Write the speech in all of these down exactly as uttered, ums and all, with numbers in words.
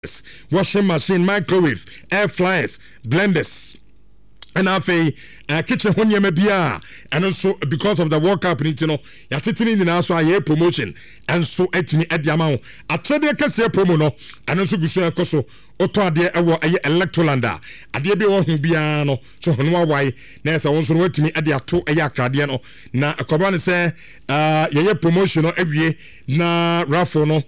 washing machine, microwave, air fryers, blenders. And I say, uh, kitchen when you may be, and also because of the World Cup, you know, you're sitting in the house, I hear promotion, and so at me at the amount. I try to say promo, no, and also go so coso, Otto, dear, a electrolanda, a dear be one who be no, so no why, there's also wait to me at the two a yak radiano. Now, a command say, uh, yeah, promotion every year, na raffle no.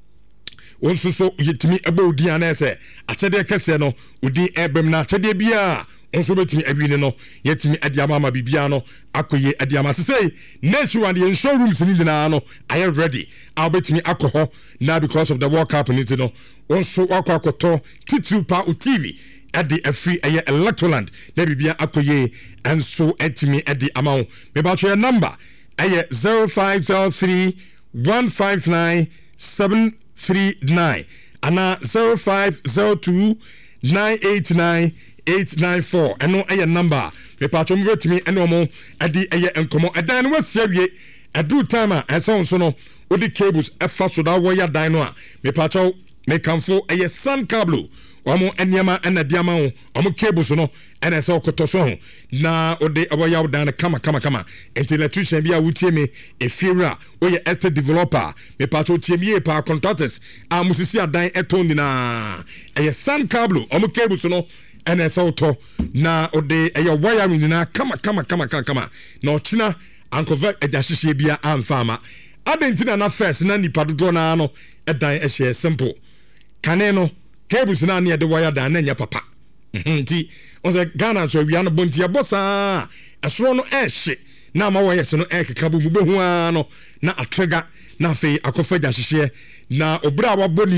Also, so yet me about D N S, a chede caseno, udi ebem na chede bia. Also bet me every no yet me adiama ma bibiano akoye adiama say nation and the showrooms in the no I am ready. I'll bet me alcohol now because of the World Cup in it no also akwakoto titru pa T V at the free air electroland na bibia akoye and so at me at the amount me about your number aye zero five zero three one five nine seven three nine ana zero five zero two nine eight nine eight nine four and no a number me patcho me wet me eno mo adi eye enkomo edan no asiawie adu time a eson so no odi cables efa so da wire dan no a me patcho me kanfo eye sun cable omo eniama ena diama ho omo cables no ena se okoto so ho na odi wire dan kama kama kama enti electrician bia wutie me efiera oye estate developer me patcho tie me pa contractors a musisi adan eton na eye sun cable omo cables no ene so to na ode eya wiring na kama kama kama kama kama na ochina ankova edahihye bia amfama adentina na first na nipa dodo na no edan ehye simple kane no cables na na ede wire dan na nya papa nti onse Ghana so wi an bontia bossa esoro no ehye na ma wo yes no ekeka bu behu ano na atrigger na fe akofa edahihye na obra waboni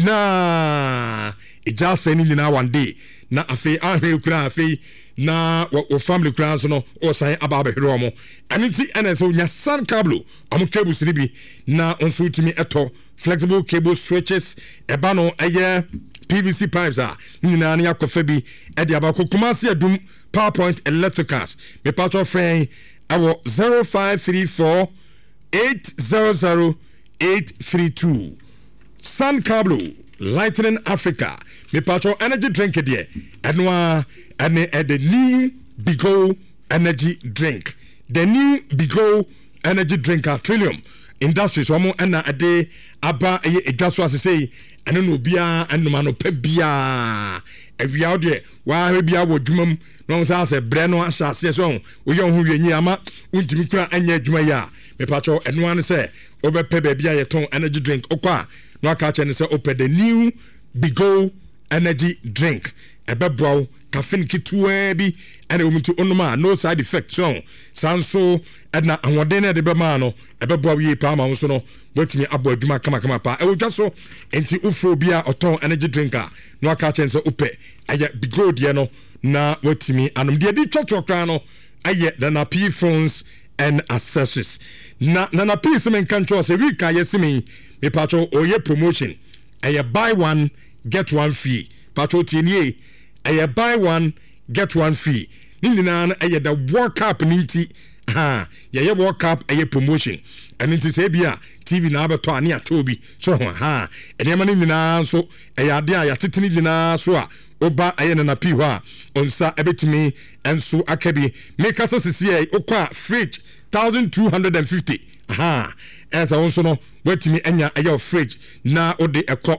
na eja seni nyina one day na afi ahwe kura afi na o family kura so no o san aba behero mo aniti ns o nya sun cable am cables ribi na onso timi eto flexible cable switches eba no eye P V C pipes a nyina na yakofa bi e de aba kokuma se adum PowerPoint electricals me part of friend awo zero five three four eight zero zero eight three two Sun Cable Lightning Africa me patro energy drink there enwa ene the new Bigo energy drink the new Bigo energy drink a Trillium Industries omo ena ade aba eye edwaso asese ene no bia enoma no pa bia awia de wa ha bia wo dwumam no sa se bre no asase so wo ye ho hwenyi ama untimi kura anya dwuma ya me patro enwa ne se obepe ba bia ye ton energy drink okwa no aka che ne se open the new Bigo energy drink ebebro caffeine kitwa bi ene omuntu onuma no side effect so sanso edna anwode na de be ma no ebebro yi pa ma so no wetimi abo aduma kama kama pa e wodwa so enti ufro bia oton energy drinker no aka che ne se open aye Bigo de no na wetimi anom de di twotwokra no aye the na P phones and accessories na na na P some control se we ka yesimi me patcho oye promotion aye buy one get one free patcho tinie aye buy one get one free ni nyina na aye the World Cup ninti ha ye World Cup aye promotion and nti se bia T V na abeto ani atobi so ha enema ni nyina so aye ade a yatetini nyina so a oba aye na pi ho a onsa ebetimi enso akabi make us sisi e okwa fridge one thousand two hundred fifty ha esa onso no wetimi enya aye fridge na ode ekọ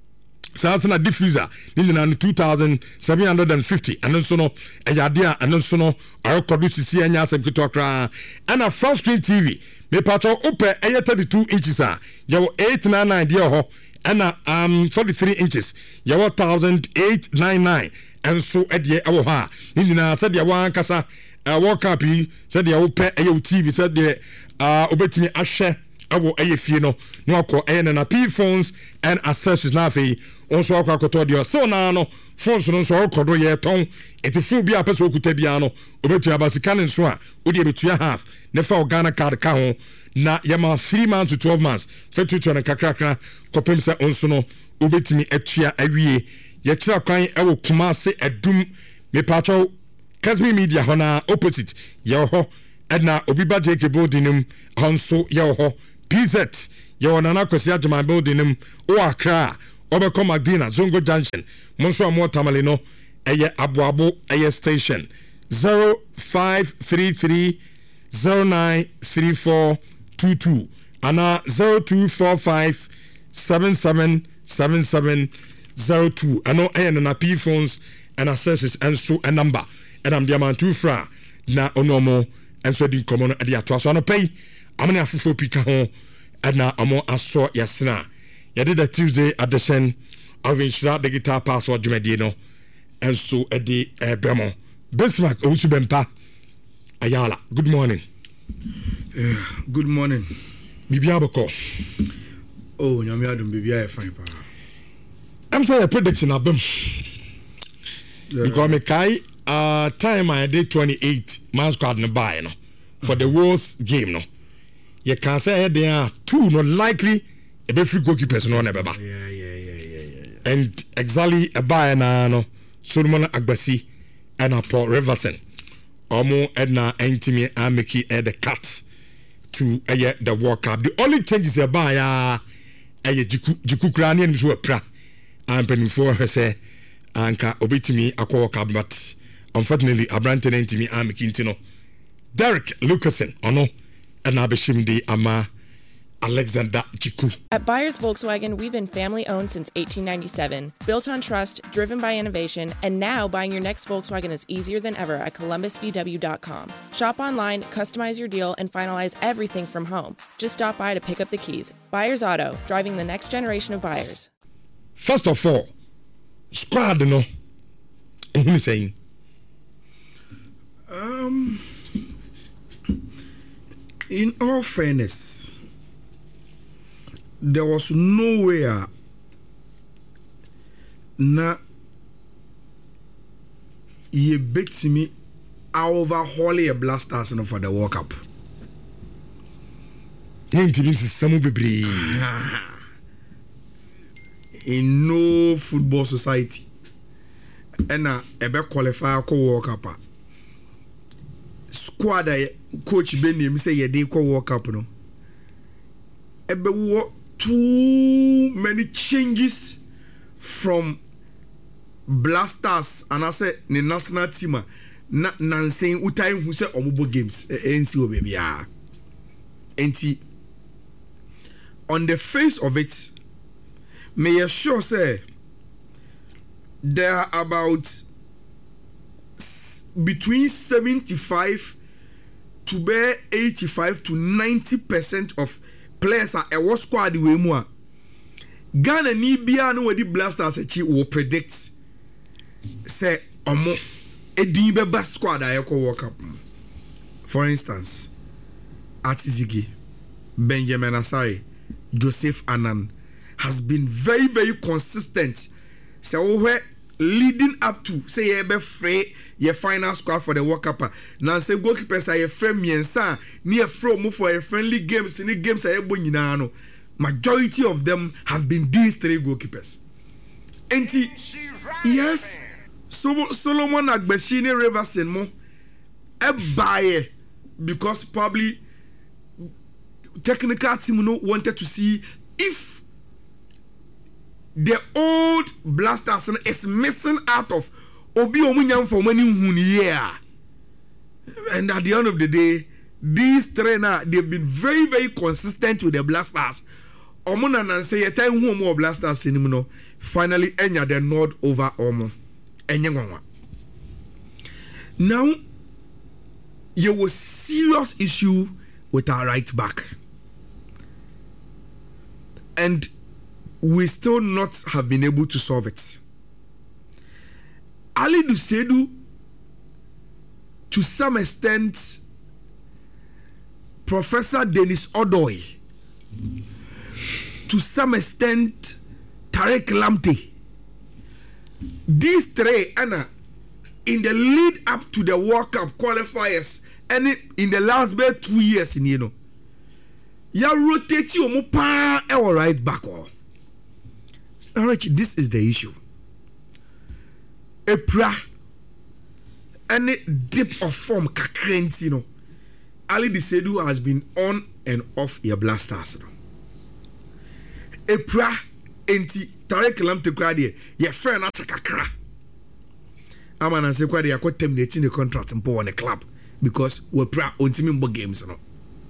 Samsung diffuser ni na two thousand seven hundred fifty and so no eyade a and so no arekodu sisi anya asem kitokra and a front screen T V me patcho ope eye thirty-two inches a yo eight ninety-nine there ho and um forty-three inches yo one thousand eight ninety-nine and so edie awo ha ni na said ya wan kasa World Cup said ya ope eye T V said the uh obetimi ahwe awo eye fie no no akọ eye na P phones and accessories na fe onso akọ akoto de so na no phones no so akodo ye ton etifu bia pese okuta bia no obetu abasika ne so a odi betu half ne fa Ghana card ka ho na yama three months to twelve months fe tutu na kakrakra kopem se onso no obetimi atua awie ye kira kwan ewo Kumase Adum me patcho Kasmi Media hona opposite ye ho edna obiba J K building honso ye ho P Z ye wona na kwesi agema building nim o Accra Obeko Magdina Zongo Junction Monso Amo Tamale no eye Abuabo eye station zero five three three zero nine three four two two ana zero two four five seven seven seven seven zero two ano eye na P phones and accessories and so a number and am diamond two fra na onomo and so di komo no ade ato so no pay amane afufo pika ho and na amo aso yasna yade the Tuesday edition of Insura Digital Password Jumedi no and so ade ebremo Bismarck Owusu Bempa Ayala. Good morning. Uh, good morning. Bibia Boko. Oh, nyame adum bibia e fine pa. I'm saying a prediction abem. Yeah. Because me kai uh time I did twenty-eight man squad no buy no for the Wolves game no. You can say there are two not likely a be free goalkeepers no never ba. Yeah, yeah, yeah, yeah, yeah. And exactly a buy na no Solomon Agbasi and Paul Riverson. Omo Edna Entimi Amiki at the cut to uh, the World Cup. The only changes are by uh Jiku Jiku who are pra and penny for her say anka obitimi akwa World Cup, but unfortunately Abrante Entimi Amiki Intino. Derek Lucasen ono and Abishimdi Ama Alexander Jiku. At Byers Volkswagen, we've been family owned since eighteen ninety-seven, built on trust, driven by innovation, and now buying your next Volkswagen is easier than ever at columbus v w dot com. Shop online, customize your deal, and finalize everything from home. Just stop by to pick up the keys. Byers Auto, driving the next generation of buyers. First of all, squad no. What are you saying? Um, in all fairness, there was nowhere na ye beat me overhaul a Blasters for the World Cup. In no football society, and a ebe qualify ko World Cup. Squad coach Benny me say ye dey ko World Cup no. Ebe what too many changes from Blasters and I say the national team na nanseng utai who say omubo games N C O baby ah. Enti on the face of it, may you sure say there are about s- between seventy-five to be eighty-five to ninety percent of players are a war squad we more. Ghana ni bia no wedi Blasters echi will predict say omo edin be best squad ayeko World Cup. For instance, Atizigi, Benjamin Asare, Joseph Anan has been very very consistent. So we leading up to say ye be free your final squad for the World Cup. Now say goalkeepers are your friend miensa near from for a friendly games in the games are nyina no. Majority of them have been these three goalkeepers. And yes, so Solomon Agbeshini Riverson mo e buy because probably technical team no wanted to see if the old Blasters is missing out of Obi Omunyam for many year. And at the end of the day, these trainers they've been very very consistent with the Blasters. Omuna nan say time who more Blasters in no finally enya the nod over Omo. Enyangwa. Now there was serious issue with our right back. And we still not have been able to solve it. Ali Dusedu, to some extent, Professor Dennis Odoy, to some extent, Tarek Lamte. These three, Anna, in the lead up to the World Cup qualifiers, and in the last bit two years, in you know, ya rotate you mo pa e right back. Alright, this is the issue. Epra, any dip of form kakrent, you know. Ali Dusedu has been on and off your Blasters. Epra, enti Tarek Lamptey kra de ye friend na chakakra ama na se kwa de yakọ terminate the contract mpo on the club because we pra ontimi mbo games no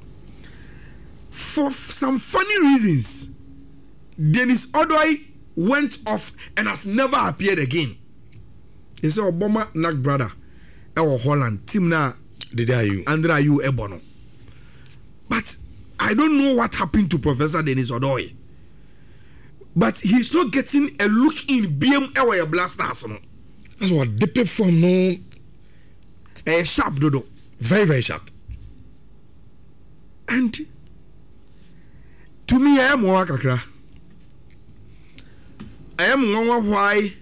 for some funny reasons Dennis Odoi went off and has never appeared again. He said Obama Nak brother e Holland team na did you Andra you ebono. But I don't know what happened to Professor Dennis Odoi. But he's not getting a look in B M L Blasters no. That's what deep from no a sharp dodo. Very very sharp. And to me I am wakakra. I am wondering why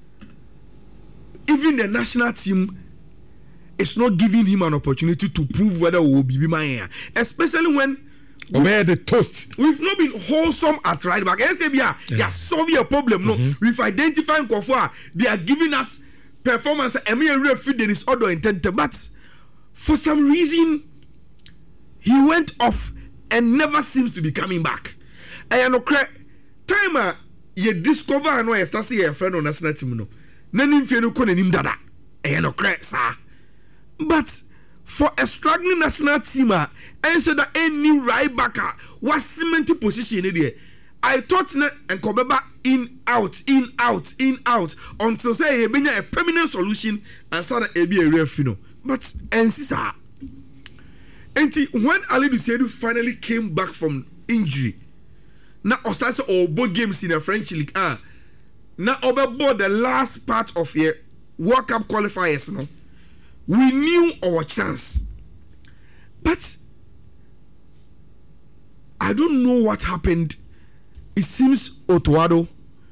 even the national team is not giving him an opportunity to prove whether we will be my, especially when where the toast. We've not been wholesome at right back. S A B A, they are solving a problem. No, mm-hmm. We've identified Kofua. They are giving us performance. I mean, referee Dennis Odoi intended, but for some reason he went off and never seems to be coming back. I know time you discover and why start see a friend on national team no. Nanim fe no ko nanim dada. I know sir. But for a struggling national team, I said that any right backer was cemented position in there. I thought na and Kobeba in out in out in out until say e benya a permanent solution and say e be a referee no. But ensisa. Enti when Alidu Seidu finally came back from injury, na ostase obo games in the French league ah. Na overboard the last part of a World Cup qualifiers no. We knew our chance. But I don't know what happened. It seems Otuado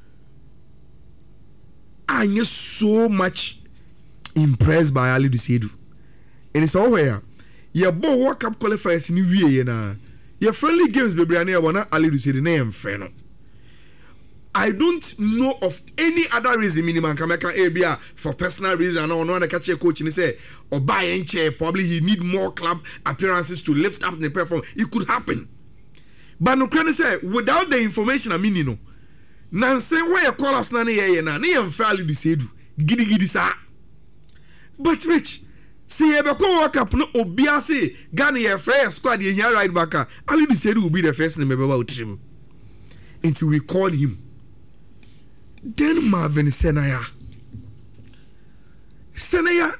I'm just so much impressed by Alidu Seidu. And it's all where your boy World Cup qualifiers in the na your friendly games baby and wana Alidu Seidu name friend. I don't know of any other reason minimum Kameka A B A for personal reason or no one catch a coach and say or buy a chair probably he need more club appearances to lift up the performance. It could happen. But no can say without the information I mean you know. Nancy why you call us na ye na na yam fairly be said gidi gidi sa. But Rich see ebe ko World Cup no obia say Ghana ye first squad ye right back Ali be said will be the first name about him until we called him. Then Marvin Senaya Senaya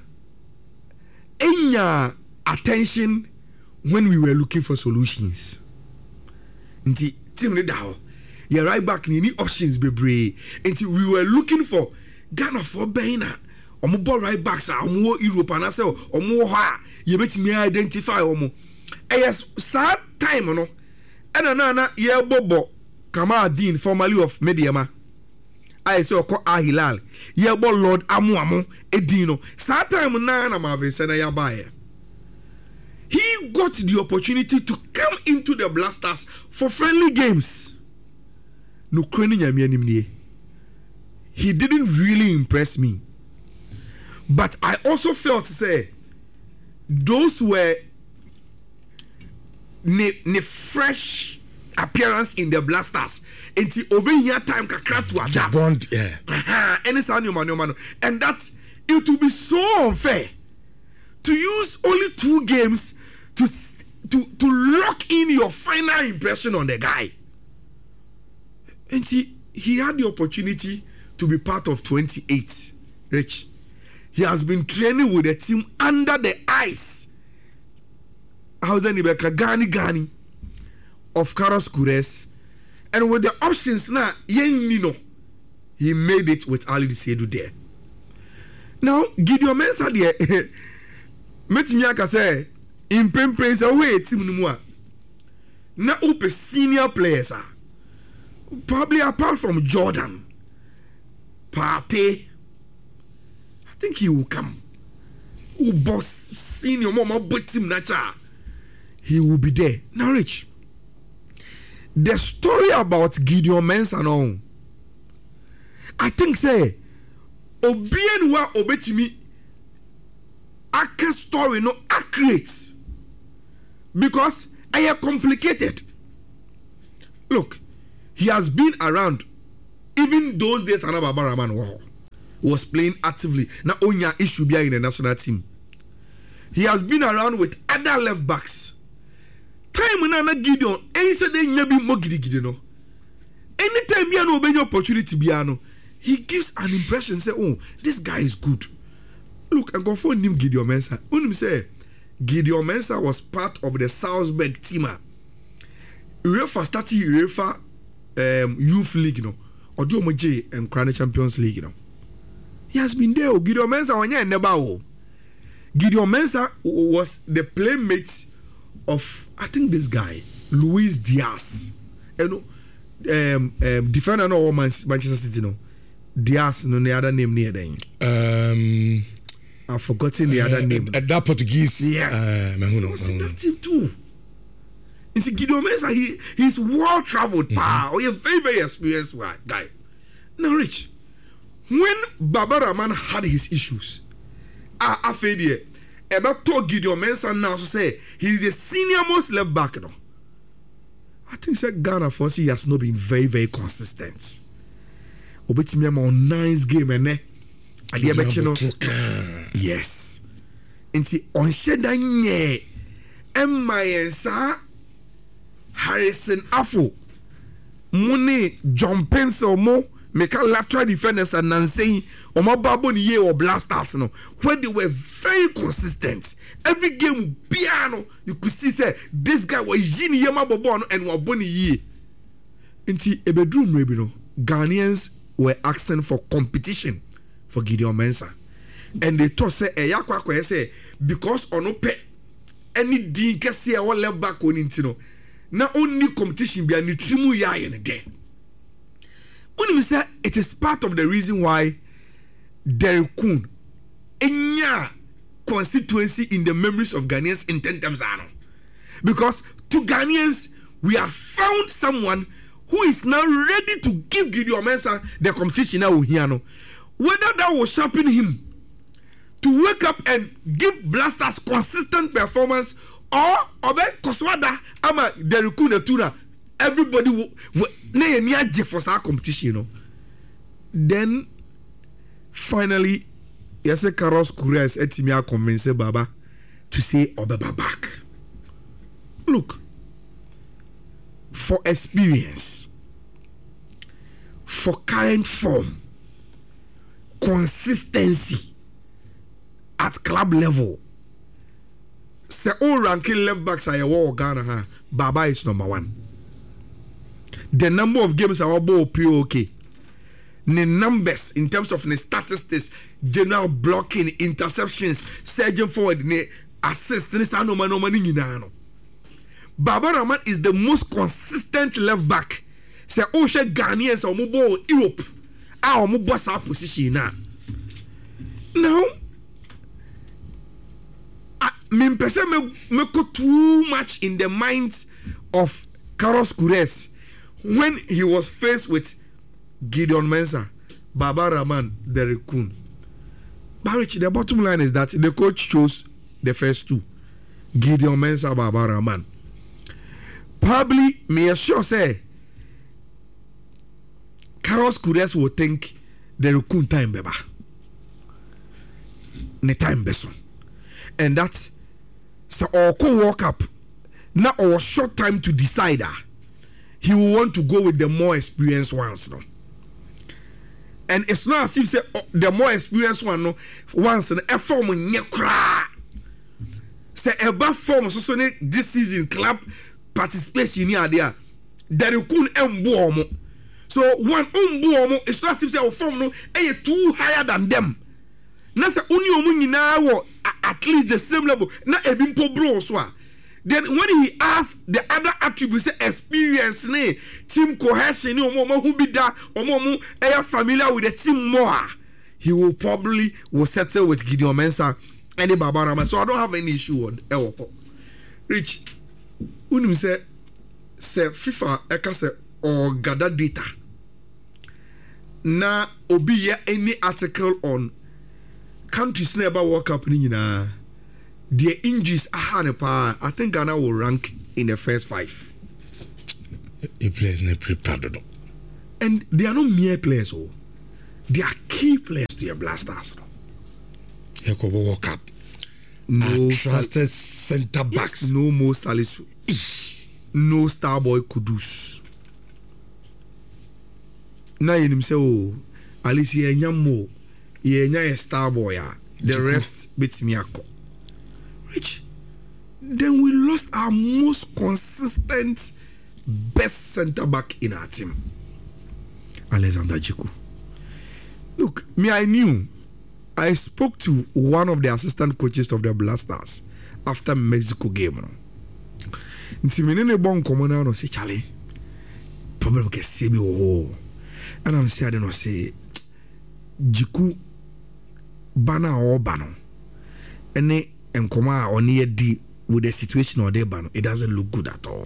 enya attention when we were looking for solutions. Nti team ni daho ye right back ni options bebre until we were looking for Ghana for Bena omo ball right backs a omo Europe and say omo ha ye betimi identify omo eh yes sad time no ena na na ye bobo Kamal Dean formerly of Mediama I say ko Ahilal ye bo Lord Amu Amu Edino sad time na na Marvin Senaya bae. He got the opportunity to come into the Blasters for friendly games. No crane he didn't really impress me. But I also felt to say those were ne, ne fresh appearance in the Blasters. Until obey your time kakra to adapt. Bond, yeah. And it's and that it will be so unfair to use only two games to to to lock in your final impression on the guy. And he, he had the opportunity to be part of twenty-eight. Rich. He has been training with the team under the ice. How's Nibeka Gani Gani of Carlos Gures. And with the options now, Yen he made it with Ali Seidu there. Now, Gideon Mensah there. Metinyaka say in Pempe say away team no more. Na upe senior players are probably apart from Jordan, Partey. I think he will come. Who boss senior mama but team nacha. He will be there. Now, Rich. The story about Gideon Mensah now. I think say Obien wa obetimi aka story no accurate because I am complicated. Look, he has been around even those days Anna Baba Rahman wow, was playing actively. Now Onya issue be in the national team. He has been around with other left backs. Time when Anna Gideon, any say they nyabi mo gidi gidi no. Anytime you no obey opportunity biano, he gives an impression say, oh, this guy is good. Look, I go for him Gideon Mensah. Unim say Gideon Mensah was part of the Salzburg team. UEFA started UEFA um, Youth League, you know, or do J and Crown Champions League, you know. He has been there. Gideon Mensah when you never. Gideon Mensah was the playmate of I think this guy Luis Diaz, and um, um, defender no Manchester City no Diaz no the other name near them. Um, I've forgotten the uh, other name. Uh, that Portuguese. Yes. Uh, Mahuno, he was in that team too. Into Gideon Mensah, he he's well traveled, mm-hmm. pa, or a very very experienced guy. Now, Rich, when Baba Rahman had his issues. I, I feel here. About to Gideon Mensah now to say he's the senior most left back now. I think that Ghana for he has not been very very consistent. Obetimi am on nice game and eh. Yes. Inti on sheda nye Emma Harrison Afo Muni John Pencil mo make a lateral defenders and Nansei or my Baboni ye or Blasters no where they were very consistent. Every game piano you could see say this guy was Jini Yama Bobon and Waboni ye. Inti a bedroom maybe no Ghanaians were asking for competition for Gideon Mensah. And they thought say e yakwa kwa say because ono pe any din kese or left back on intino na only competition be ani trimu ya ye ne de. Unim say it is part of the reason why Derek Kun enya constituency in the memories of Ghanaians in ten terms ano. Because to Ghanaians we have found someone who is now ready to give Gideon Mensah the competition now here no. Whether that will sharpen him to wake up and give Blasters consistent performance or obe Koswada ama Deriku Netuna everybody will na near for our competition, you know. Then finally yes Carlos Correa etimia convince Baba to say Obeba back. Look, for experience, for current form, consistency at club level, say all ranking left backs are a war Ghana ha Baba is number one. The number of games are all P O K. The numbers in terms of the statistics, general blocking, interceptions, surging forward, the assists, Baba Rahman is the most consistent left back. Say all share Ghanaians or mobile Europe. Our mobile position now. Now, me person me me go too much in the minds of Carlos Correa when he was faced with Gideon Mensah, Baba Rahman, Derek Kun. But the bottom line is that the coach chose the first two, Gideon Mensah, Baba Rahman. Probably, me sure say, Carlos Correa will think Derek Kun time beba, ne time beso, and that so our co walk up now our short time to decide that. He will want to go with the more experienced ones no. And it's not as if say oh, the more experienced one no once an e form nye kra say eba form so so this season club participation ni ade Derek Kun embo omo so one umbo omo it's not as if say our form no e too higher than them na say oni omo nyina wo at least the same level na ebi mpo bro so a. Then when he asked the other attributes, experience, team cohesion, who be that, or familiar with the team more, he will probably will settle with Gideon Mensah and the Baba Rahman. So I don't have any issue with Ewopo. Rich, when you say, say FIFA, I can say, or gather data. Na obi any article on countries never World Cup ni na. Their injuries are high. I think Ghana will rank in the first five. He plays not prepared. And they are not mere players, oh. They are key players to your Black Stars. Yakobo World Cup. No trusted centre backs. Yes, no more Salisu. No Starboy Kudus. Now you say, oh, Alice, ye nyamo, ye nya Starboy. The rest beats me ako. Rich. Then we lost our most consistent, best centre back in our team, Alexander Jiku. Look, me, I knew. I spoke to one of the assistant coaches of the Black Stars after Mexico game. Nti menene bon komona no say Charlie. Problem ke se bi wo. And I'm saying no say Jiku bana o bano. Ene enkoma a oni di with the situation or there bano. It doesn't look good at all.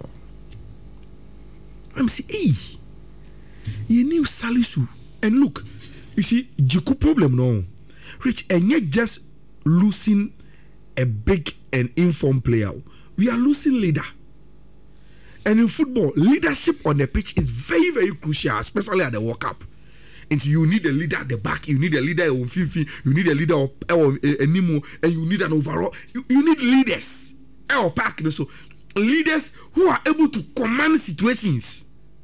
I'm saying, hey, you knew Salisu. And look, you see, Jiku problem no. Rich, and yet just losing a big and informed player. We are losing leader. And in football, leadership on the pitch is very, very crucial, especially at the World Cup. And so you need a leader at the back, you need a leader on Fifi, you need a leader on Nimo, and you need an overall. You, you need leaders. El Park, so leaders who are able to command situations.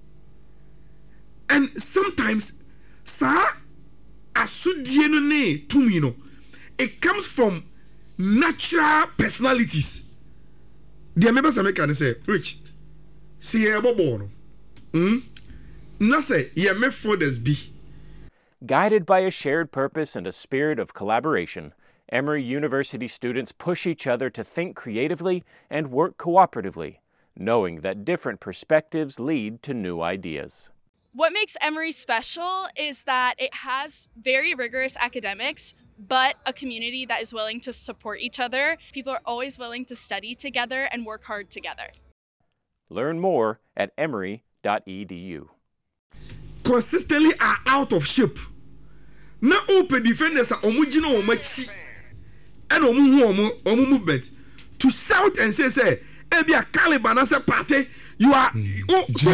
And sometimes, sir, Asudienone to me, no, it comes from natural personalities. The members of can say, Rich, see a bobo. Hmm? Na say, ye me fathers be. Guided by a shared purpose and a spirit of collaboration, Emory University students push each other to think creatively and work cooperatively, knowing that different perspectives lead to new ideas. What makes Emory special is that it has very rigorous academics, but a community that is willing to support each other. People are always willing to study together and work hard together. Learn more at emory dot e d u. Consistently are out of shape. Na open defenders are omujino omachi and omu omu omu movement to shout and say say ebi a caliber na say party. You are because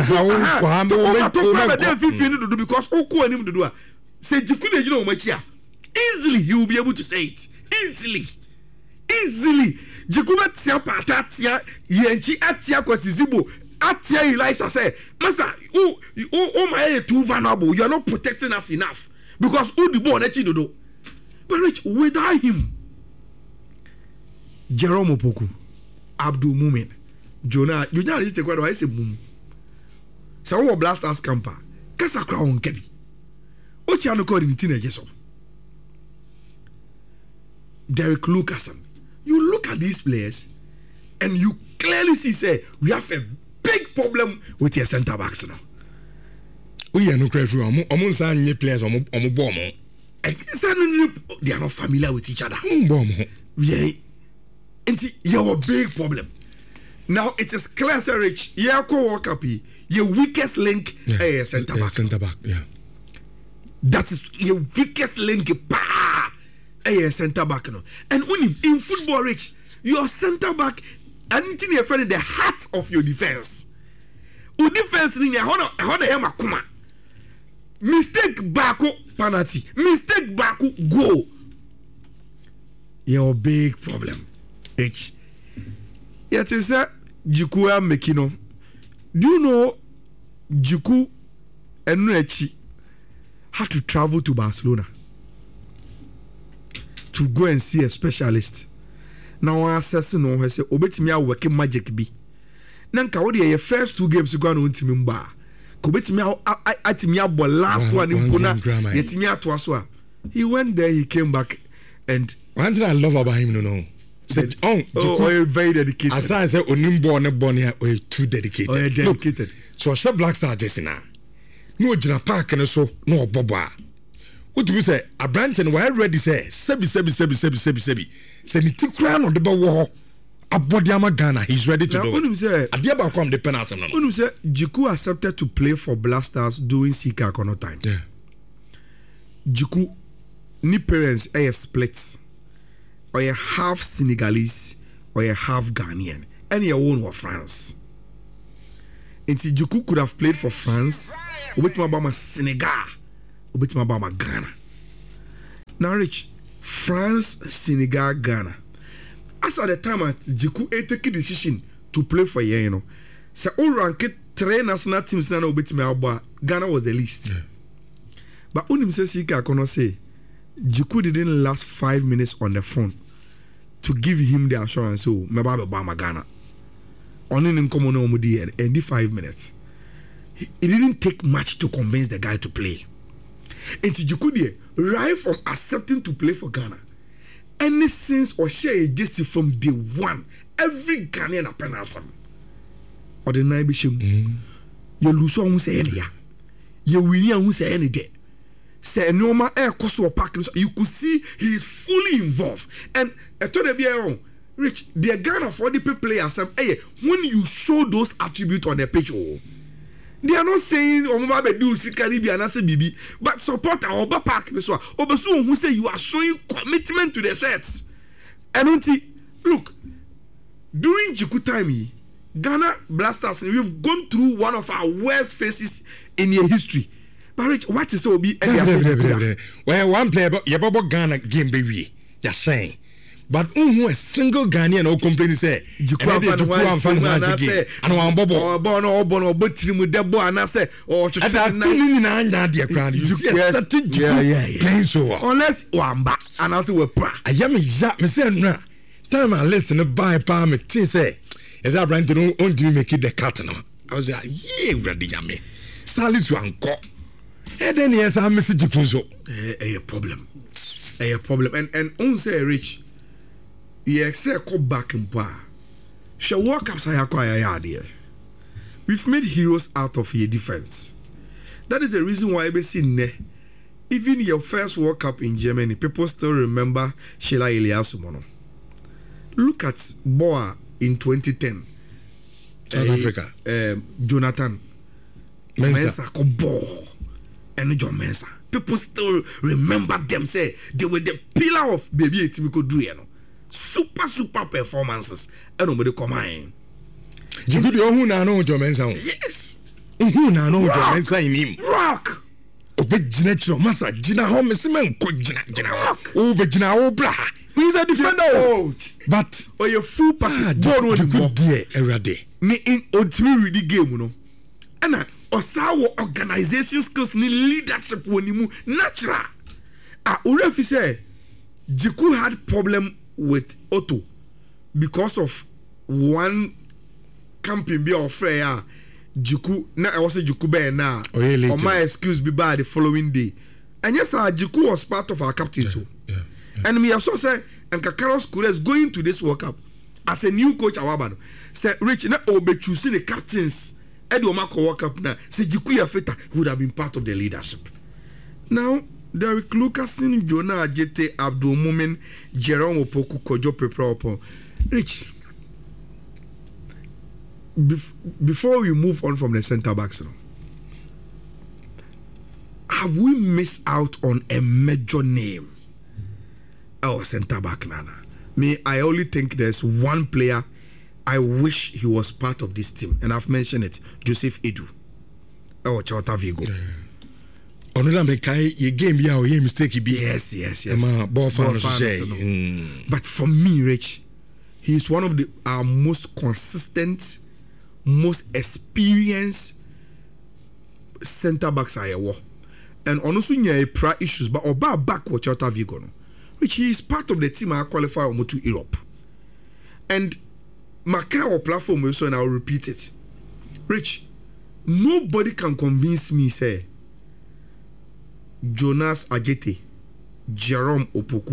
say easily he will be able to say it easily easily Jikuba tia patatia yenchi atia kwasizibo atia Elisha say masa oh oh my too vulnerable, you are not protecting us enough because who the born echi dodo. But Rich, without him, Jerome Opoku, Abdul Mumin, Jonah, you know you take what I say boom. So we Black Stars camper. Kasa crown kebi. Ochi anu call in teenagers so. Derek Lucasen. You look at these players and you clearly see say we have a big problem with your centre backs now. We are no crazy omo omo san nye players omo omo bo omo. They are not familiar with each other. Bomo. Yeah. And you have a big problem. Now it is clear, Sir Rich. You are co-work up. Your weakest link yeah. is centre back. Centre back, yeah. That is your weakest link. Pa, a centre back. No. And when you, in football, Rich, your centre back, anything you're friend, the heart of your defense. Your defense, you hold on, hold on, mistake bako penalty. Mistake bako goal. Your big problem, Rich. Yet is that Jiku Mekino. Do you know Jiku and Nuechi had to travel to Barcelona to go and see a specialist? Now I assess no, I say, Obetimia working magic be. Nanka, what your first two games you go on to Mimba? Kobetimia Atimia, but last one in Puna, Yetimia Twaswa. He went there, he came back, and one thing I love about him, no, no. Said, oh, oh, oh, very dedicated. As I said, Onimbo on the bonnie, oh, too dedicated. Oh, dedicated. Look, so I said Black Star Jessina. No Jina Park and so, no Boba. What do we say? A branch and why ready say, Sebi, Sebi, Sebi, Sebi, Sebi, Sebi. Send it to crown on the bow. A bodiama Ghana, he's ready to now, do it. Say, a dear come the penance. When say Jiku accepted to play for Black Stars during Sika Kono time. Yeah. Jiku, ni parents, a splits. Or a half Senegalese or a half Ghanaian, and your own of France. Nti Jiku could have played for France. Obetuma Bama Senegal. Obetuma Bama Ghana. Now Rich, France, Senegal, Ghana. As at the time Jiku a take a decision to play for you, you know. So all ranked three national teams now obetuma Aba. Ghana was the least. Yeah. But unim says he can say Jiku didn't last five minutes on the phone to give him the assurance. So Meba Bama Ghana. Only in common omudi and the five minutes. It didn't take much to convince the guy to play. And Jiku right from accepting to play for Ghana, any sense or share just from day one, every Ghanaian a penalty. Or the night bishop, you lose one who say any ya, you win who say any day. Say no ma air cost or park. You could see he is fully involved. And I told him, Rich, the Ghana for the players, hey, when you show those attributes on the pitch, oh, they are not saying Omaba do see Caribbean as a baby, but support our Oba Park. So, Obasu who say you are showing commitment to the sets. And look, during Jiku time, Ghana Blasters, we've gone through one of our worst phases in your history. But Rich, what is Obi? Well, one player, your Bobo Ghana game baby, you're saying. But who a single Ghanaian no complain say Jiku and fan say and one bobo or born or born or but trim with the boy and I say or to that thing na dear crown you see yeah yeah playing so unless one back and also we pra I am ya me say na time I listen buy pa me tin say is that brand to on do make it the cat no I was like yeah ready yame Salisu anko e then yes I message Jiku so eh a problem a problem and and on say Rich. Yeah, say go back in bar. She walk up say akwa. We've made heroes out of your defense. That is the reason why I see ne. Even your first World Cup in Germany, people still remember Sheila Iliasumono. Look at Boa in twenty ten. South uh, Africa. Uh, Jonathan Mensah ko Bo and John Mensah. People still remember them. Say they were the pillar of baby Timiko Duyeno. Super super performances and nobody come in. Jiku de ohu na no John Mensah. Yes. Ohu na no John Mensah in him. Rock. Obegina chiro masa gina ho mesem ko gina gina ho. Obegina wo bra. He is a defender. Oh. But oh you full package. God Jiku de erade. Me in ultimate read the game no. Ana osawo organization skills ni leadership wonimu natural. Ah Urefi say Jiku had problem with Otto because of one camping be of prayer Jiku na I was a Jiku be na or my excuse be bad the following day and yes our Jiku was part of our captain yeah, too yeah, yeah. And me also say and Kakaros Kure is going to this World Cup as a new coach awabano say Rich na obe choosing the captains Eddie Omako World Cup na say Jiku Yafeta would have been part of the leadership. Now Derek Lucasin, Jonah Ajete, Abdul Mumin, Jerome Opoku, Kojo Pepropo. Rich, bef- before we move on from the centre backs, have we missed out on a major name? Oh, centre back, Nana. Me, I only think there's one player I wish he was part of this team, and I've mentioned it, Joseph Edu. Oh, Chota Vigo. Yeah. Onola mekai ye game ya o ye mistake be yes yes yes ma ball fan say but for me Rich he is one of the our most consistent most experienced center backs I ever and also nya pra issues but oba back with Chota Vigo no which he is part of the team I qualify omo to Europe and Macau platform so and I'll repeat it Rich nobody can convince me say Jonas Ajete, Jerome Opoku,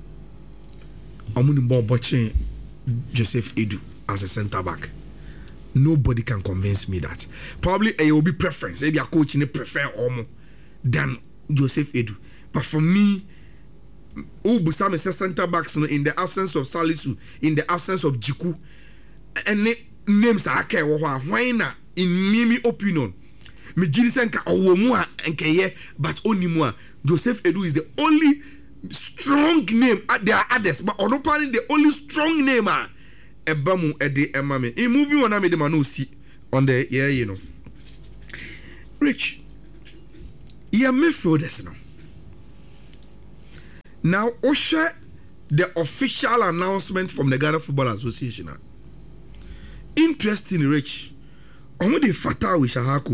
Amuni Boboche, Joseph Edu as a centre back. Nobody can convince me that. Probably a will be preference. Maybe a coach in prefer Omo than Joseph Edu. But for me, Ubusame says centre backs in the absence of Salisu, in the absence of Jiku, and names are okay. Why not? In Mimi opinion. Me Jirisenka Owomua and Keye, but only more. Joseph Edu is the only strong name. There are others, but on the only strong name. Ebamu Ede Emame. In moving on, I made the man see on the yeah, you know. Rich, yeah, midfielders now. Now, Osha, the official announcement from the Ghana Football Association. Interesting, Rich. Omo de Fatawu Ishahaku.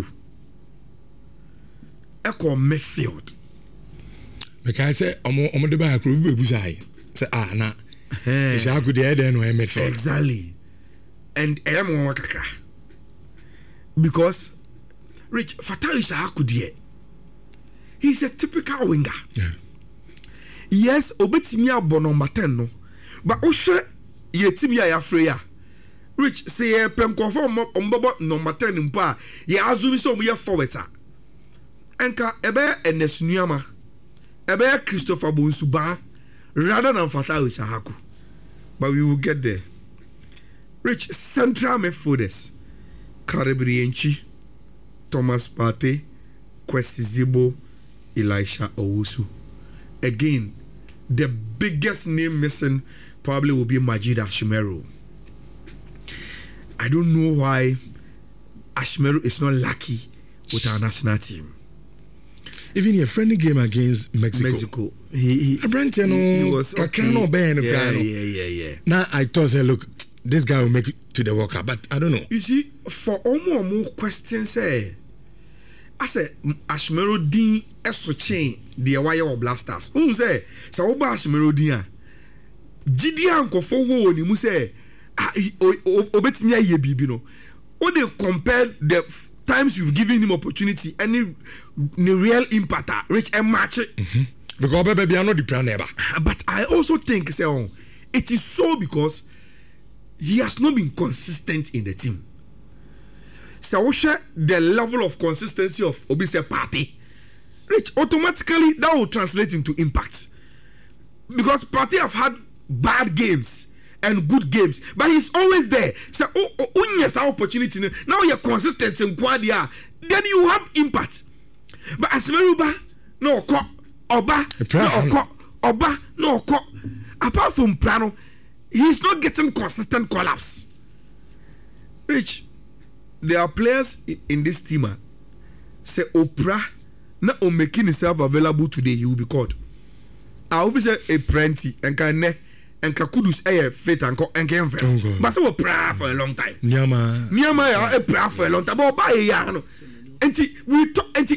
Eko midfield. Because I say, Omo Omo de ba akro bi ebusai. Say ah na. Ishahaku de ede no midfield. Exactly. And I am one kakra. Because Rich Fatawu Ishahaku de. He's a typical winger. Yeah. Yes, obetimi abo number ten no. But Osha ye timi ya Freya. Rich say e pem confirm ombobo number ten mpo a ye azumi so ye forward a. Enka ebe enesunuama. Ebe Christopher Bonsuba rather than Fatawu Ishahaku. But we will get there. Rich central midfielders. Karibrienchi, Thomas Partey, Kwesi Zibo, Elisha Owusu. Again, the biggest name missing probably will be Majid Ashimeru. I don't know why Ashimeru is not lucky with our national team. Even a friendly game against Mexico. Mexico. He, he, he, he was okay. Yeah, yeah, yeah, yeah. Now I thought, say, look, this guy will make it to the World Cup, but I don't know. You see, for almost more questions, eh, I said, Ashimeru Din Esochain, the wire of blasters. Who say, so Oba Ashimeru Din, Gideon Kofo, ni mu say, Obetimia ye bibino. When they compare the times you've given him opportunity, any real impact, reach a match. Because baby, I know the plan never. But I also think, say, oh, it is so because he has not been consistent in the team. So the level of consistency of Obise Partey, Rich, automatically that will translate into impact. Because Partey have had bad games and good games, but he's always there. So oh, oh, oh yes, our opportunity now you're consistent in Quadia, then you have impact. But as Meruba, no co Oba, no co Oba, no co. Apart from Prano, he's not getting consistent collapse. Rich, there are players in this team. Say Oprah, not on making himself available today, he will be called. I always say a plenty and can ne and Kakudus a fit and and can friend. But so Oprah for a long time. Nyama, Nyama, a prayer for a long time. But by a year, and we talk and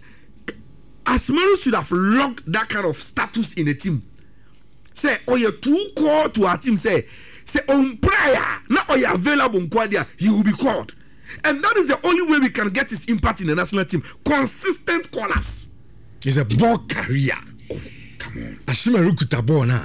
Asmeru should have locked that kind of status in the team. Say, oh, you're too core to our team. Say, say on prayer, now oh, you're available in Quadia, you will be called. And that is the only way we can get his impact in the national team. Consistent collapse. It's a ball career. Oh, come on. Ashimeru kuta ball now.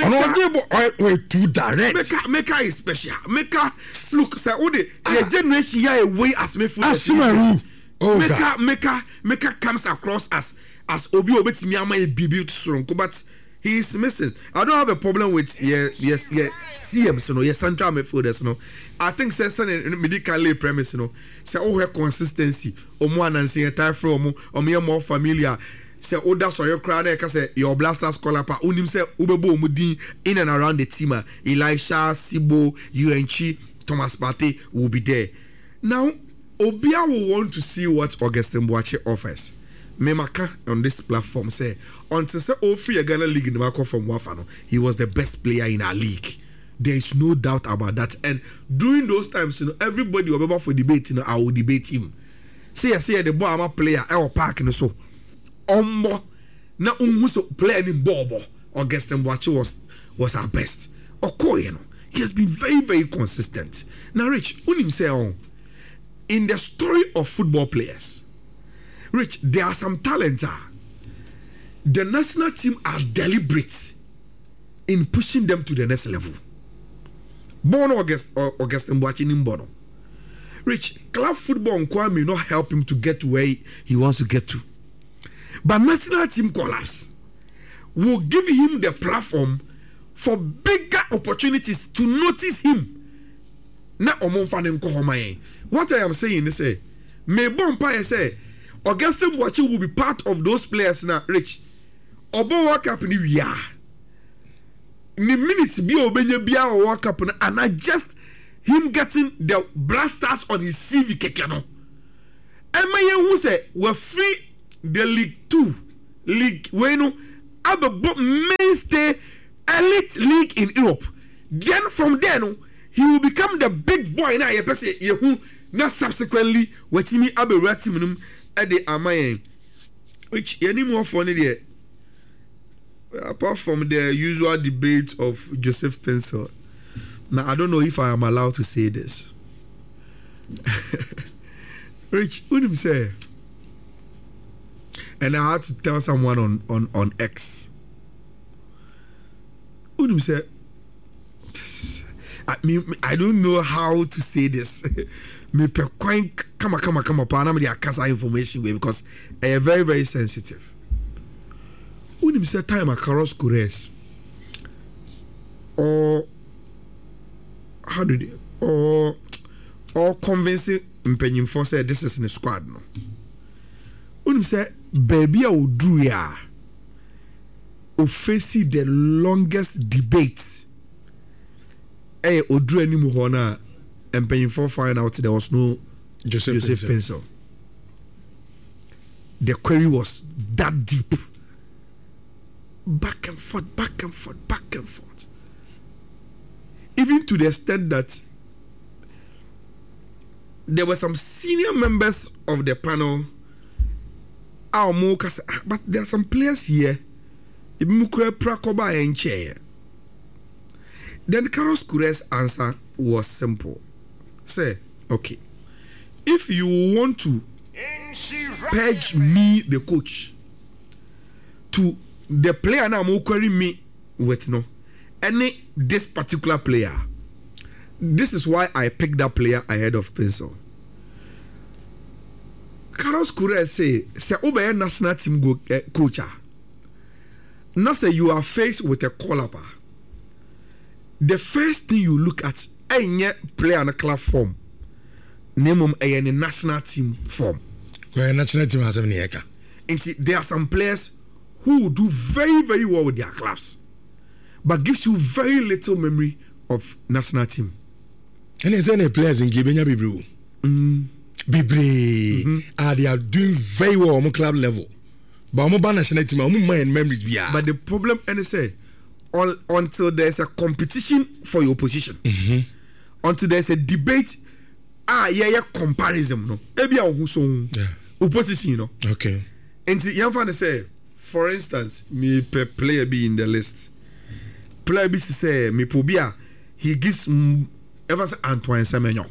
Or too direct. Meka, Meka is special. Meka, look, say, oh, the ah. generation here away as me for Ashimeru. Oh, Meka, Meka, Meka comes across as as Obi Obetimi ama a baby strong, but he is missing. I don't have a problem with yeah, yes, yeah, C Ms, you know, yes, central midfielders, you know. I think say in medical premise, you know, say oh her consistency, or more than say a type from or me more familiar. Say oh that's why your crown, I can say your blasters call up. Unim say Ubebo Mudi in and around the team. Elisha, Sibo, Uenchi, Thomas Partey will be there. Now, Obia will want to see what Augustine Boache offers. Memaka on this platform say until say all free Ghana League in the market from Wafano, he was the best player in our league. There is no doubt about that. And during those times, you know, everybody will be for debate. You know, I will debate him. Say, I say the boy I'm a player. I will park in so. Ombo na umuso player in Bobo. Augustine Boache was was our best. Oko, you know, he has been very very consistent. Now, Rich, unim say on in the story of football players. Rich, there are some talents. The national team are deliberate in pushing them to the next level. Bono August or Augustine Boache Nimbono. Rich, club football may not help him to get to where he wants to get to. But national team collapse will give him the platform for bigger opportunities to notice him. Na omonfanen ko homaye. What I am saying is say, me bompa say Augustine Boache will be part of those players now, Rich. Obo World Cup ni wiya. Ni minutes bi obenya bia World Cup na and I just him getting the Blasters on his C V keke no. Emma yen who say we free the League Two, League we no abe mainstay elite league in Europe. Then from there no, he will become the big boy na ye pese ye hu na subsequently watimi abe ratim num e de amayen. Which any more funny there. Apart from the usual debate of Joseph Pencil. Now I don't know if I am allowed to say this. Rich, unim say, and I had to tell someone on on on X. Unim say, I mean I don't know how to say this. Me pe coin come come come up and I'm the akasa information way because I am very very sensitive. Unim say time a Carlos Queiroz or how did it or or convincing mpanyimfo say this is in the squad no. Unim say baby a odru ya o face the longest debate eh odru anim ho na mpanyimfo find out there was no Joseph, Joseph Pencil. Pencil. The query was that deep. Back and forth, back and forth, back and forth. Even to the extent that there were some senior members of the panel. But there are some players here. Then Carlos Queiroz' answer was simple. Say, okay, if you want to purge me, the coach, to the player now I'm querying me with no any this particular player. This is why I picked that player ahead of Pencil. Carlos Queiroz say, say Obey national team go uh, coach. Now say you are faced with a call-up. The first thing you look at any player on a club form. Name them a national team form. National team has any eka. And see, there are some players who do very, very well with their clubs, but gives you very little memory of national team. And is any players in Gibenya Bibru? Mm. Bibre. Mm-hmm. Ah, they are doing very well on club level. But I'm not national team, I'm mind memories. But the problem, and I say, all, until there's a competition for your position, mm-hmm. until there's a debate, ah, yeah, yeah, comparison, no. Maybe I will so opposition, you know. Okay. And see, young fan say, for instance, me pe player be in the list. Player be say me pobia he gives mm, ever say Antoine Semenyo.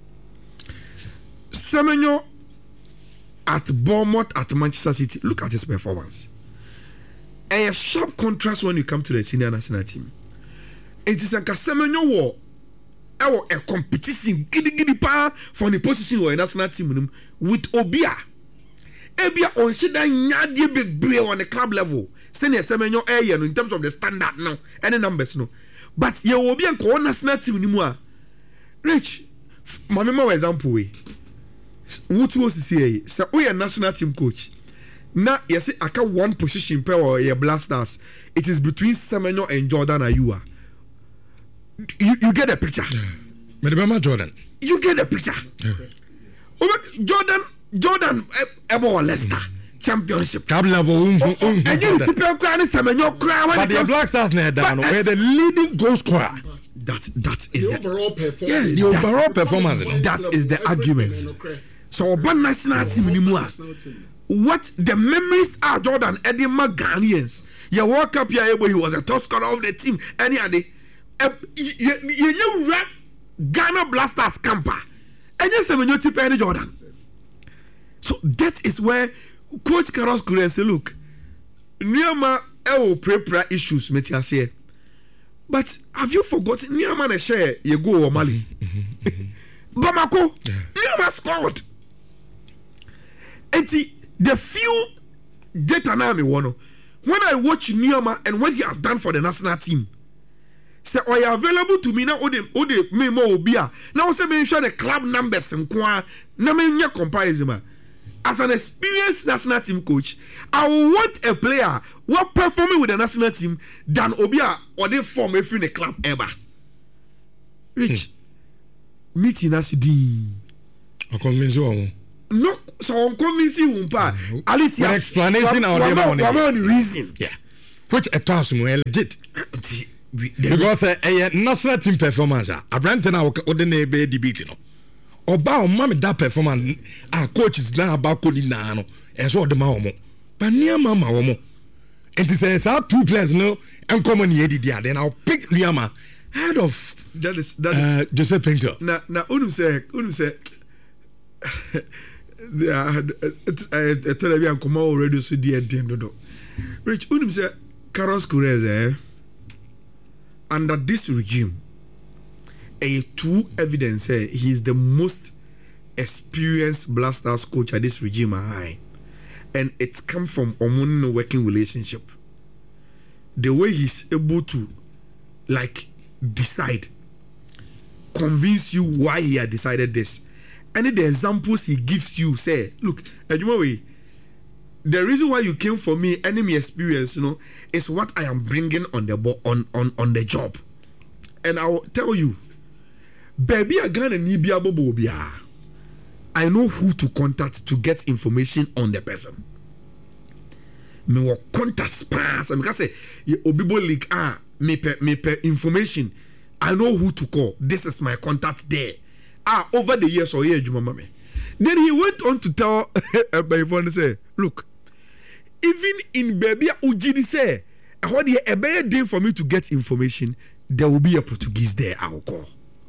Semenyo at Bournemouth, at Manchester City. Look at his performance. And a sharp contrast when you come to the senior national team. It is like a Semenyo war. Our a competition giddy giddy pa for the position or a national team with Obia. Ebia on shida nyadie bebre on the club level. Senior Semenyo area in terms of the standard now any numbers no. But you will be a national team ni mu. Rich, my mama example we. What was say say we a national team coach. Now you see aka one position per or your Blasters. It is between Semenyo and Jordan Ayua. You you get the picture. Me remember Jordan. You get the picture. Okay. Jordan Jordan Ebo Leicester Championship. Club level. And you people cry Semenyo cry when but the Black Stars near down. We're the leading goal scorer. That that is the, the overall performance. Yeah, the overall performance. That is the argument. So one national team anymore. What the memories are Jordan Eddie Ghanaians. You walk up here he was a top scorer of the team. Any other you you rap Ghana Blasters camper. And you Semenyo tip any Jordan. So that is where Coach Carlos Queiroz say, look, Niama will prepare issues, Metias. But have you forgotten Niama na share you go or Mali? Bamako, Niama scored. And the, the few data now me one. When I watch Niama and what he has done for the national team, say, are you available to me now? Ode ode me more obia. Now say me share the club numbers and kwa. Na me nya comparison. As an experienced national team coach, I want a player who performing with the national team than Obia or they form if in a club ever. Rich, meeting us din. I convince you. No, so I'm convincing you, pa. At least an explanation or the reason. Yeah. Which a task more legit. Because a national team performance, a brand now ordinary be debating. Oba mama that performance, our coaches now about coding now, as what the mama. But near mama, and it says our two players no, and common yedi dia. Then I'll pick Liama head of that is that is uh, Joseph Painter. Now, now, unu say, unu say. I tell you, I'm coming already. So dear, dear, no, no. Rich, unu say, Carlos Queiroz, eh? Under this regime, a true evidence, eh, he is the most experienced Blasters coach at this regime, high, and it's come from a working relationship. The way he's able to, like, decide, convince you why he had decided this. Any the examples he gives you, say, look, Ejumawe, the reason why you came for me, enemy experience, you know, is what I am bringing on the bo- on, on on the job. And I will tell you, baby, I got a nibia bobobia. I know who to contact to get information on the person. Me will contact pass. And because say, obibo leak ah, me pe me pe information. I know who to call. This is my contact there. Ah, over the years or years, Jumama. Then he went on to tell Ebayvon, say, look, even in baby Ujidi say, what the a better day for me to get information, there will be a Portuguese there I will call.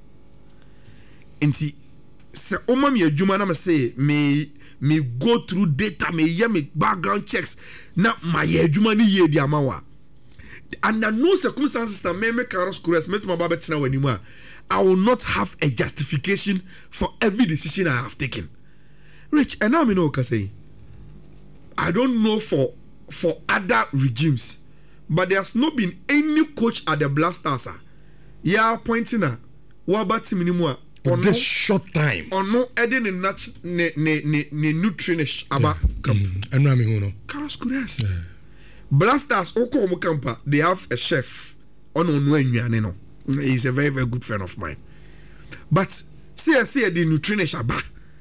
And see, say, Oma mi Jumana say, me me go through data, me yeah me background checks. Now my Jumani ye di amawa. Under no circumstances that may make Carlos Queiroz make my baby now anymore. I will not have a justification for every decision I have taken. Rich, and now me know what say. I don't know for for other regimes, but there's not been any coach at the Blasters. Yeah, pointing at what about team anymore? On this short time. Or no, adding in nat ne ne ne ne nutrition about camp. And now me who know. Carlos Queiroz. Blasters, Oko Mukampa, they have a chef. On on he's a very very good friend of mine. But say say the nutrition aba.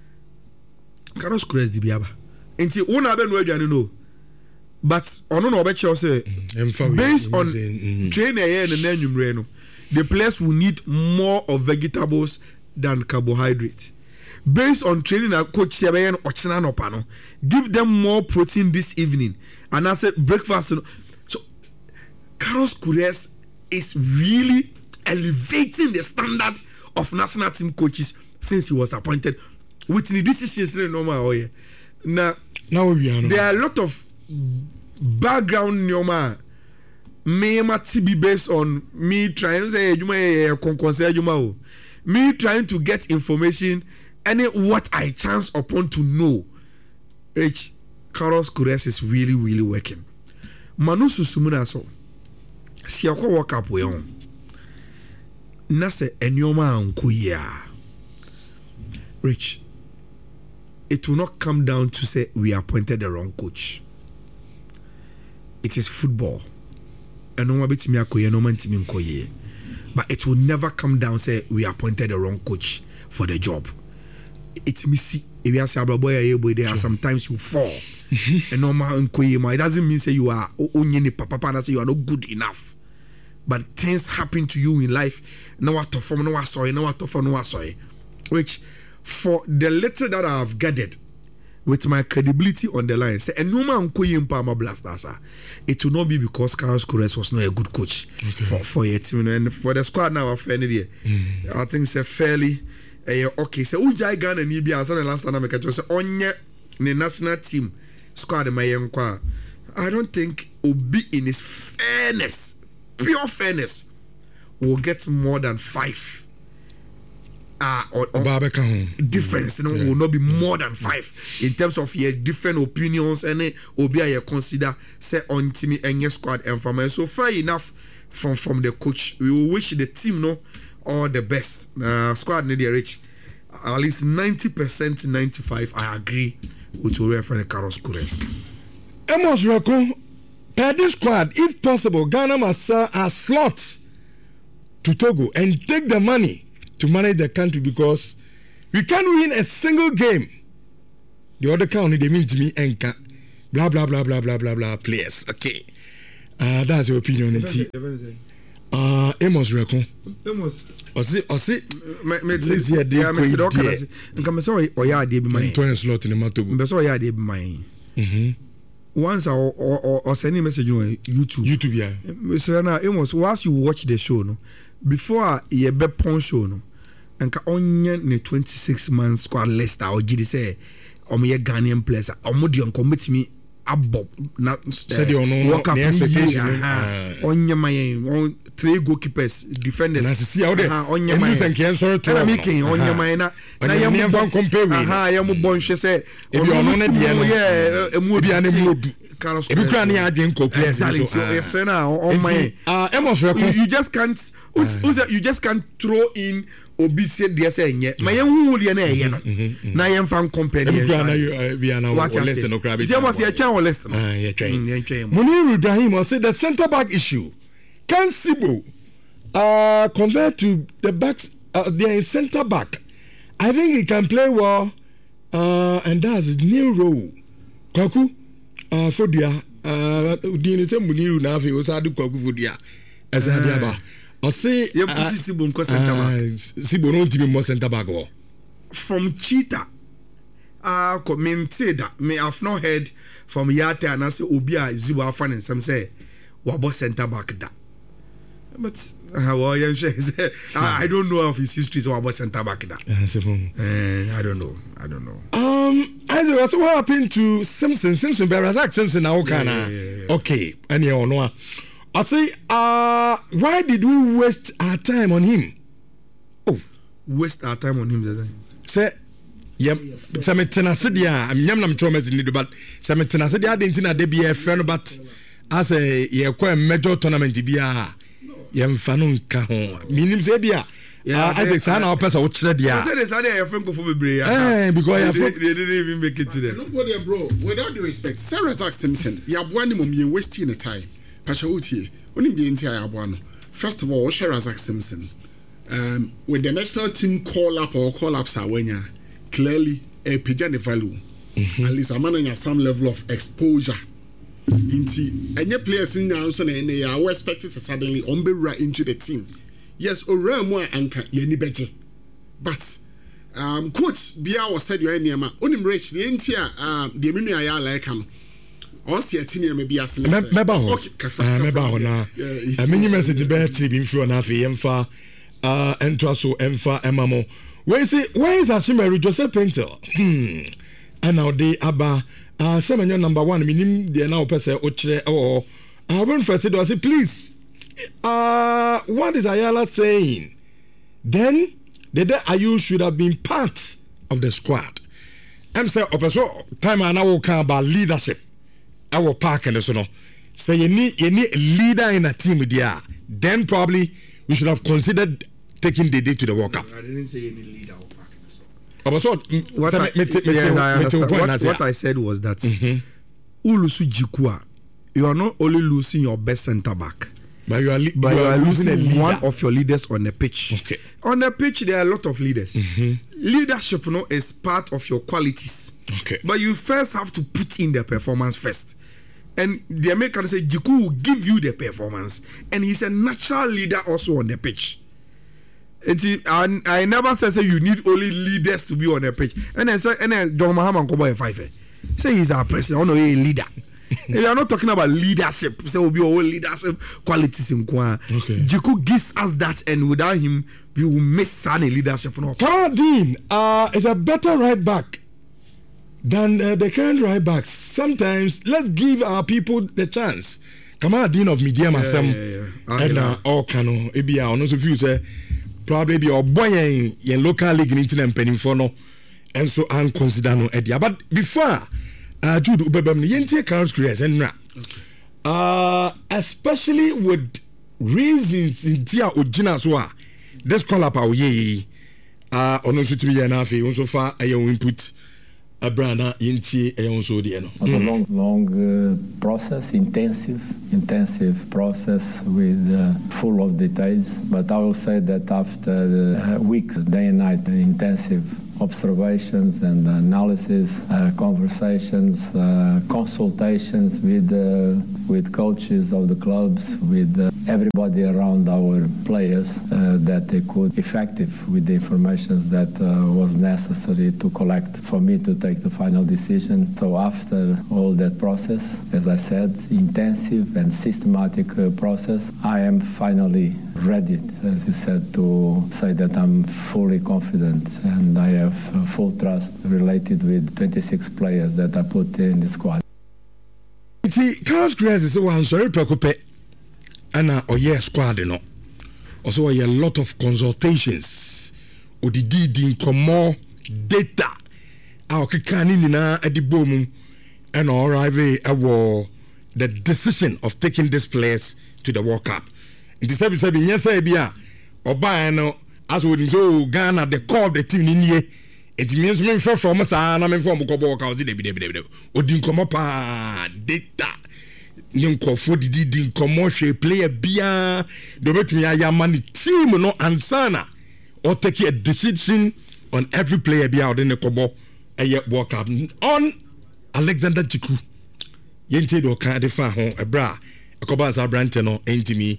Carlos Queiroz di biaba. Enti una be no aduane no. But ono no obe che say based on training here and nanwumre no, the players will need more of vegetables than carbohydrates. Based on training a coach here and ochina no pa no, give them more protein this evening. And I said breakfast. So Carlos Queiroz is really elevating the standard of national team coaches since he was appointed. With the decisions normal now, now we are there are a lot of background normal may be based on me trying to say me trying to get information and what I chance upon to know. Rich Carlos Queiroz is really really working. Manu Susumuna so si akwa work up we on na se enyoma anko ya. Rich, it will not come down to say we appointed the wrong coach. It is football. But it will never come down say we appointed the wrong coach for the job. It's missy. If you say boy, there are sometimes you fall. It doesn't mean say you are only papa say you are not good enough. But things happen to you in life. No what to form, no what sorry, no what to form, no what sorry. Which for the little that I have gathered with my credibility on the line, say, and no man could Palma Blasters. It will not be because Carlos Queiroz was not a good coach okay. for for your team and for the squad now. Mm. I think it's a fairly uh, okay. So Ujai Ghana and Libya as the last time I catch was on the national team squad. My young I don't think Obi in his fairness, pure fairness, will get more than five. Uh, or, or difference you know, yeah. will not be more than five in terms of your different opinions and it will be a consider say on team and your squad and from so fair enough from from the coach. We will wish the team no all the best. Uh, squad need rich at least ninety percent, ninety-five. I agree with your friend Carlos Queiroz. Amos Rako, per this squad, if possible, Ghana must sell a slot to Togo and take the money to manage the country because we can't win a single game. The other count they mean to me enka blah blah blah blah blah blah blah players. Okay, uh, that's your opinion. Uh, Amos Rekon. Amos. Osi osi. Me me this year they me see doka. Nka me say oya ade bi man. Twenty slot in the matter. Me say oya ade bi man. Mhm. Once or or or send a message on YouTube. YouTube yeah. Mister Na Amos, once you watch the show no, before ye be pon show no, nka onye ne twenty-six man squad list a ogidi say omo ye Ghanaian players omo di onko metimi abo na said you know the expectation onye mayen on three goalkeepers defenders na see how they onye mayen and can sorry to na making onye mayen na na ye mo ban compare we aha ye mo bon hwe say e bi ono ne de no ye emu obi ane mu odu e bi kra na adwen ko players so yes na on mayen ah Amos Rekon you just can't you just can't throw in obi say dey say nye ma yen hu de na eye no na yen fan compare e bi na bi na o listen no kra bi dey must ye twen o listen ah ye twen ye twen Muniru Ibrahim say the centre back issue can Sibo uh compared to the backs uh, the centre back I think he can play well uh and that's his new role Kwaku uh Fodia uh dini say Muniru na afi o sa du Kwaku Fodia esa dia ba I say you put Sibo nko center back Sibo no team more center back o from Cheetah ah uh, commented that me have not heard from Yate and I say obi a Zibo afan and some say wabo center back da but uh, well, yeah, I, I don't know of his history so wabo center back da uh, I don't know I don't know um I say so what happened to Simpson Simpson Razak Simpson now kind yeah, yeah, yeah. Okay any or no I say uh why did we waste our time on him oh waste our time on him say yep some tenacity dia nyam nam chomas need but some tenacity dia dentina de be a friend but as a ye kwa major tournament bia ye mfa no nka ho minim say bia yeah I think sana opesa wo kire dia I say this are your friend go for bebre eh because they, they didn't even make it to them nobody bro without the respect Sarah Zach Simpson ya boa ni mom ye wasting the time Pasha Utie onim de ntia ya boa no first of all Sarah Zach Simpson um with the national team call up or call ups awanya clearly a pejane value mm-hmm. At least a man in some level of exposure into any players in now so they are expected suddenly on be right into the team yes ora mo anka yeni beje but um coach bia was said your name onim rich the entia um the menu ya like am o se atini me bia sele meba ho ah meba ho na a mini message be three bi mfro na afi yemfa uh ento so emfa emamo we say where is Ashimeru Joseph Painter hmm and now they aba uh semenyo number one minim de na opese o kire o I went first to say please uh what is Ayala saying then the day Ayu should have been part of the squad I'm say opeso time and I will come about leadership our park and so no say you need you need a leader in a team there then probably we should have considered taking the day to the World Cup. I didn't say any leader or park. So what, I, me, me, me, yeah, me, I me, what, what I said was that mm-hmm. Ulusu Jikua, you are not only losing your best centre back, but you are, li- but you you are, are losing, losing one of your leaders on the pitch. Okay. On the pitch, there are a lot of leaders. Mm-hmm. Leadership, you know, is part of your qualities. Okay. But you first have to put in the performance first. And the Americans say Jiku will give you the performance, and he's a natural leader also on the pitch. And I, I never said say you need only leaders to be on the pitch. And I said, and then John Mahama come by five. Say he's our president, I know he's a leader. We are not talking about leadership. Say we'll be all leadership qualities in Kwa. Okay. Jiku gives us that, and without him, we will miss any leadership. No. Karadin uh, is a better right back than uh, the current right backs. Sometimes let's give our people the chance. Karadin of Medium yeah, Assam yeah, yeah. and uh, all Kano. Ebia, I know so few say. Probably be a boy in your local league in Internet penny for no, and so I'm consider no idea. But before uh, Jude Ubebem, Yentia Carlos Cruz and uh, especially with reasons in Tia Ojina Swa, this call up our ye uh, on also to be enough, also far a your input Abrana Yinti Eyonsodiano. It was a long, long uh, process, intensive, intensive process with uh, full of details. But I will say that after the weeks, day and night, intensive observations and analysis, uh, conversations, uh, consultations with uh, with coaches of the clubs, with uh, everybody around our players, uh, that they could effective with the information that uh, was necessary to collect for me to take the final decision. So after all that process, as I said, intensive and systematic uh, process, I am finally ready, as you said, to say that I'm fully confident and I have uh, full trust related with twenty-six players that I put in the squad. Carlos Grez is one sorry preoccupé and oh yeah squad no also a lot of consultations or the did in more data our kikani na edibomu and arrive at the decision of taking this players to the World Cup. In the service of yes bia oba no as we so Ghana they call the team in here. It means me for from us and I'm from Kobo County. Odin come pa data. Ninko for the did commercial player bia. The bet me I money team no ansana or take a decision on every player bia out in the Kobo a yet walk up on Alexander Chiku. Yente do can defa hon a bra a Kobaza Brantano ain't me.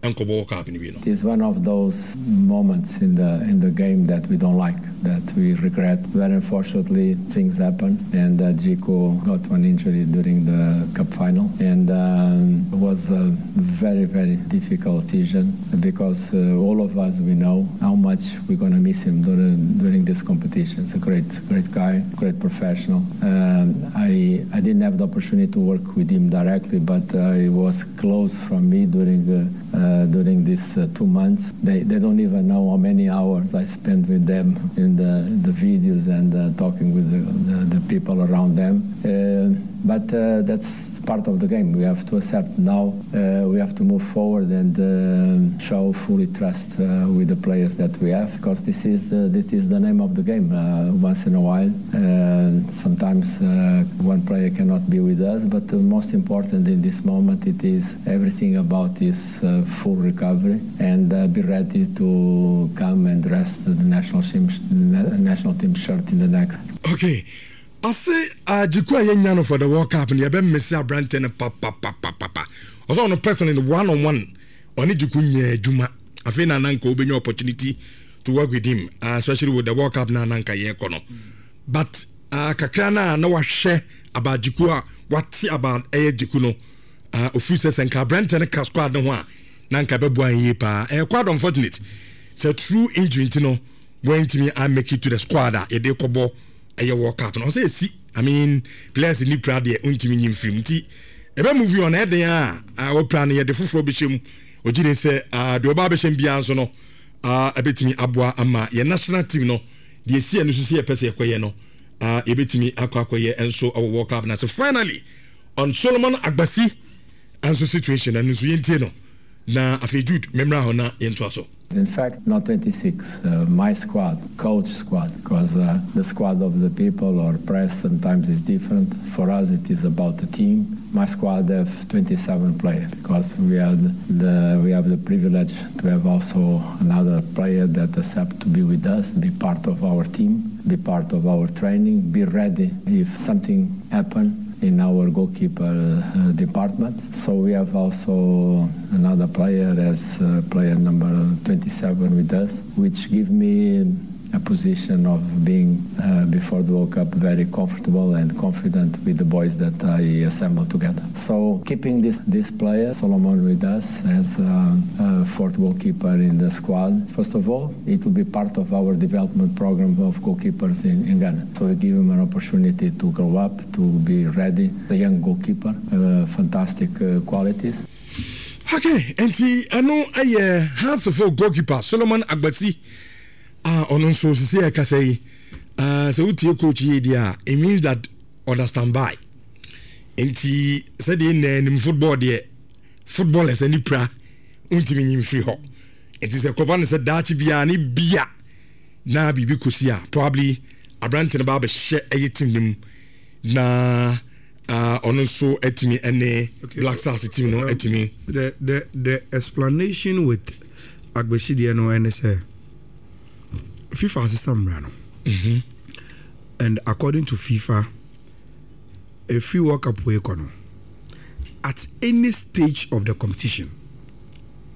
It is one of those moments in the in the game that we don't like, that we regret. Very unfortunately, things happen, and uh, Zico got one injury during the cup final, and um, it was a very very difficult decision because uh, all of us we know how much we're gonna miss him during during this competition. He's a great great guy, great professional. Um, I I didn't have the opportunity to work with him directly, but uh, it was close from me during the. Uh, Uh, during these uh, two months. They, they don't even know how many hours I spent with them in the, in the videos and uh, talking with the, the, the people around them. Uh, but uh, that's part of the game. We have to accept now. Uh, we have to move forward and uh, show fully trust uh, with the players that we have, because this is uh, this is the name of the game. Uh, once in a while, uh, sometimes uh, one player cannot be with us, but the most important in this moment, it is everything about his uh, full recovery and uh, be ready to come and rest the national team national team shirt in the next. Okay. I say, uh, Jikwa Yenyano for the World Cup, and you have been Mister Branton, papa, papa, papa. Also, on a person in the one on one, on Jikunye Juma, I feel Nananko will be your opportunity to work with him, uh, especially with the World Cup Nananka Yekono. But, uh, Kakrana, no one share about Jikua, what about Air Jikuno, uh, officers and Cabranton, a squad, no one, Nanka Babua Yepa, and quite unfortunate. It's a true injury, you know, when to me, I make it to the squad, a day kobo. A World Cup. And I say, see, I mean, players in the Prade, Untimini Frimti. If I move on, I will plan here the full bisham, or didn't say, uh, the Barbasham Bianzono, uh, a bit me Abwa Ama, your national team, no, the C and see a Pesa Quayeno, uh, a bit me Aquaquay, and so our World Cup. And so finally, on Solomon Agbasi, and so situation, and Zuyentino, na a Jude, Memrahona, in Trasso. In fact, not twenty-six, uh, my squad, coach squad, because uh, the squad of the people or press sometimes is different. For us, it is about the team. My squad have twenty-seven players because we have the we have the privilege to have also another player that accept to be with us, be part of our team, be part of our training, be ready if something happens in our goalkeeper uh, department. So we have also another player as uh, player number twenty-seven with us, which give me a position of being, uh, before the World Cup, very comfortable and confident with the boys that I assembled together. So keeping this, this player, Solomon, with us as a, a fourth goalkeeper in the squad, first of all, it will be part of our development program of goalkeepers in, in Ghana. So we give him an opportunity to grow up, to be ready. The young goalkeeper, uh, fantastic uh, qualities. Okay, and I know a hands of goalkeeper, Solomon Agbasi. Ah, uh, on so say I can say, uh, so you coach here, it means that understand by. And he said in football there, football is any pra, unti in free hop. It is a command said that be any beer. Na bibi kusia, probably aberante no ba bɛhyɛ ɛyɛ team no mu na ɔno nso atumi ɛne Black Stars team no atumi. the the the explanation with Agbesidia no ɛne sɛ FIFA asesa mmara no. Mm-hmm. And according to FIFA, a free World Cup way kono at any stage of the competition,